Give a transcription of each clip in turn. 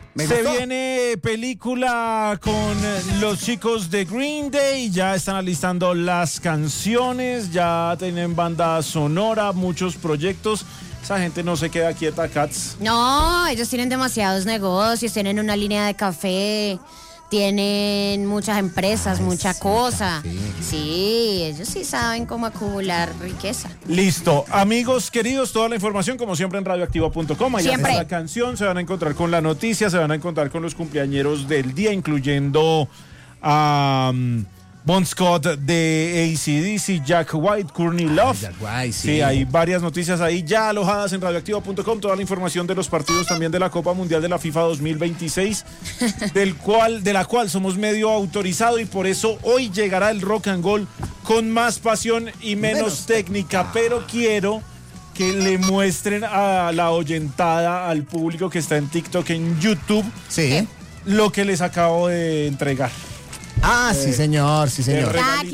Se viene película con los chicos de Green Day, ya están alistando las canciones, ya tienen banda sonora, muchos proyectos. Esa gente no se queda quieta, Cats. No, ellos tienen demasiados negocios, tienen una línea de café, tienen muchas empresas, mucha cosa. Sí, ellos sí saben cómo acumular riqueza. Listo. Amigos queridos, toda la información como siempre en radioactiva.com. Allá está la canción, se van a encontrar con la noticia, se van a encontrar con los cumpleañeros del día, incluyendo a Bon Scott de AC/DC, Jack White, Courtney Love. Jack White, sí, hay varias noticias ahí ya alojadas en radioactiva.com, toda la información de los partidos también de la Copa Mundial de la FIFA 2026, de la cual somos medio autorizado y por eso hoy llegará el Rock and Roll con más pasión y menos técnica, pero quiero que le muestren a la oyentada, al público que está en TikTok, en YouTube, lo que les acabo de entregar. Ah, sí, señor, sí, señor.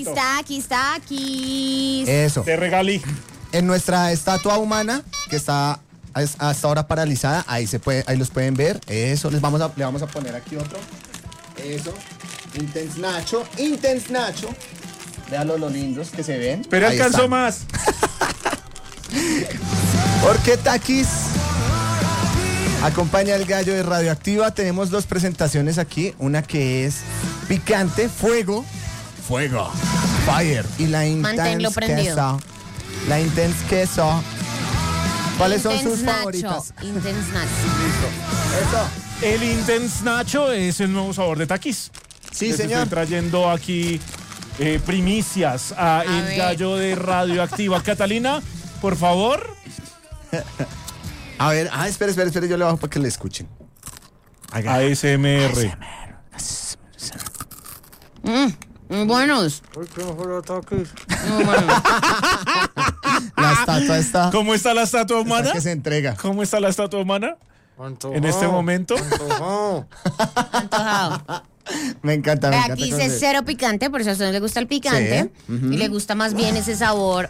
Taquis. Eso. Te regalí. En nuestra estatua humana, que está hasta ahora paralizada, ahí los pueden ver. Eso, le vamos a poner aquí otro. Eso. Intense Nacho. Vean lo lindos que se ven. Pero ahí alcanzó están. más. Porque Taquis acompaña al gallo de Radioactiva. Tenemos dos presentaciones aquí. Una que es picante, fuego, fire. Y la intense queso. La intense queso. ¿Cuáles son sus favoritas? Intense Nacho. Listo. Eso. El Intense Nacho es el nuevo sabor de Taquis. Sí, Les señor. Estoy trayendo aquí primicias a el ver. gallo de Radioactiva. Catalina, por favor. A ver, espere, yo le bajo para que le escuchen. ASMR. Muy buenos. La estatua está. ¿Cómo está la estatua humana? Que se entrega. ¿Cómo está la estatua humana? En este momento. Antojado. Me encanta. Aquí dice cero picante, por eso a usted no le gusta el picante. Y le gusta más bien ese sabor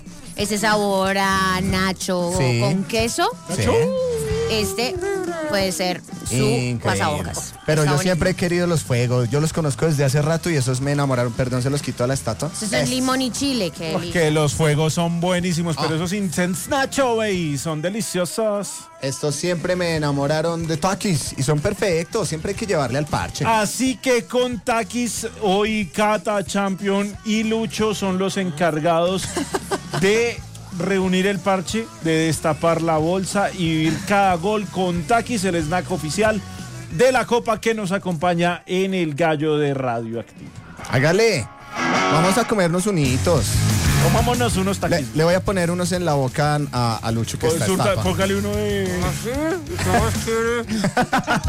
a nacho con queso. Sí. Este puede ser su pasabocas. Pero yo siempre he querido los fuegos. Yo los conozco desde hace rato y esos me enamoraron. Perdón, se los quitó a la estatua. Eso es limón y chile. Porque los fuegos son buenísimos, pero esos Intense Nacho, güey, son deliciosos. Estos siempre me enamoraron de Takis y son perfectos. Siempre hay que llevarle al parche. Así que con Takis, hoy Cata, Champion y Lucho son los encargados de reunir el parche, de destapar la bolsa y vivir cada gol con Takis, el snack oficial de la copa que nos acompaña en el gallo de Radioactiva. Hágale. Vamos a comernos unitos. Comámonos unos Takis. Le voy a poner unos en la boca a Lucho que está Póngale uno de... ¿Así? ¿Qué más quiere?